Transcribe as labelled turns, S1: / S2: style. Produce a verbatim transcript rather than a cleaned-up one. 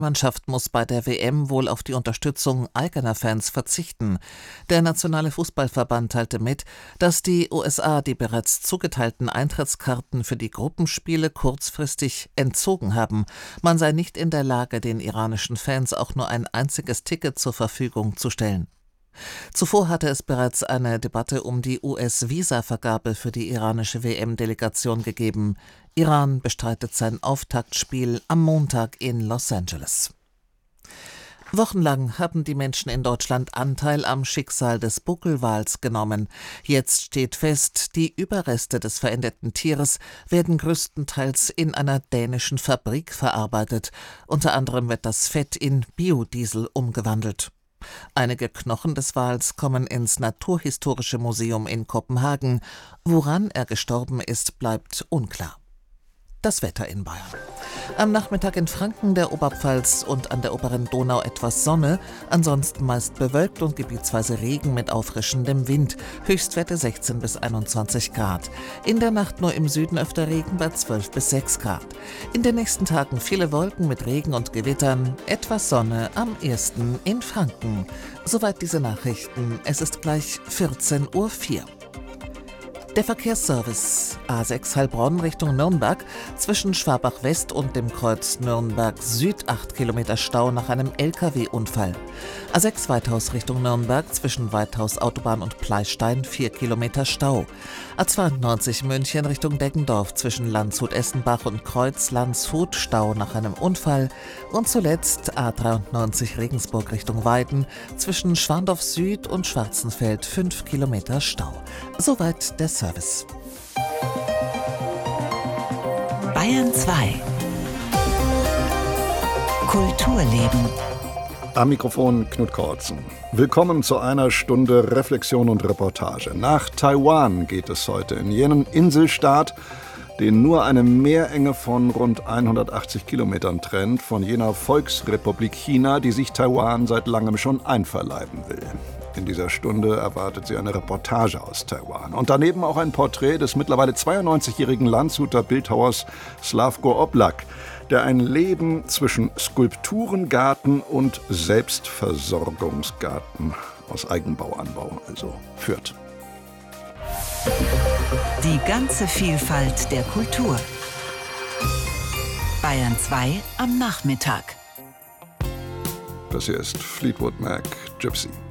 S1: Mannschaft muss bei der W M wohl auf die Unterstützung eigener Fans verzichten. Der Nationale Fußballverband teilte mit, dass die U S A die bereits zugeteilten Eintrittskarten für die Gruppenspiele kurzfristig entzogen haben. Man sei nicht in der Lage, den iranischen Fans auch nur ein einziges Ticket zur Verfügung zu stellen. Zuvor hatte es bereits eine Debatte um die U S-Visa-Vergabe für die iranische W M-Delegation gegeben. Iran bestreitet sein Auftaktspiel am Montag in Los Angeles. Wochenlang haben die Menschen in Deutschland Anteil am Schicksal des Buckelwals genommen. Jetzt steht fest, die Überreste des verendeten Tieres werden größtenteils in einer dänischen Fabrik verarbeitet. Unter anderem wird das Fett in Biodiesel umgewandelt. Einige Knochen des Wals kommen ins Naturhistorische Museum in Kopenhagen. Woran er gestorben ist, bleibt unklar. Das Wetter in Bayern. Am Nachmittag in Franken, der Oberpfalz und an der oberen Donau etwas Sonne, ansonsten meist bewölkt und gebietsweise Regen mit auffrischendem Wind, Höchstwerte sechzehn bis einundzwanzig Grad. In der Nacht nur im Süden öfter Regen bei zwölf bis sechs Grad. In den nächsten Tagen viele Wolken mit Regen und Gewittern, etwas Sonne am ersten in Franken. Soweit diese Nachrichten, es ist gleich vierzehn Uhr vier. Der Verkehrsservice A sechs Heilbronn Richtung Nürnberg, zwischen Schwabach West und dem Kreuz Nürnberg Süd acht Kilometer Stau nach einem L K W-Unfall. A sechs Weithaus Richtung Nürnberg, zwischen Weithaus Autobahn und Pleistein vier Kilometer Stau. A zweiundneunzig München Richtung Deggendorf, zwischen Landshut-Essenbach und Kreuz Landshut Stau nach einem Unfall. Und zuletzt A dreiundneunzig Regensburg Richtung Weiden, zwischen Schwandorf Süd und Schwarzenfeld fünf Kilometer Stau. Soweit der Service.
S2: Bayern zwei. Kulturleben.
S3: Am Mikrofon Knut Kortzen. Willkommen zu einer Stunde Reflexion und Reportage. Nach Taiwan geht es heute, in jenen Inselstaat, den nur eine Meerenge von rund hundertachtzig Kilometern trennt von jener Volksrepublik China, die sich Taiwan seit langem schon einverleiben will. In dieser Stunde erwartet Sie eine Reportage aus Taiwan. Und daneben auch ein Porträt des mittlerweile zweiundneunzigjährigen Landshuter Bildhauers Slavko Oblak, der ein Leben zwischen Skulpturengarten und Selbstversorgungsgarten aus Eigenbauanbau also führt.
S2: Die ganze Vielfalt der Kultur. Bayern zwei am Nachmittag.
S3: Das hier ist Fleetwood Mac, Gypsy.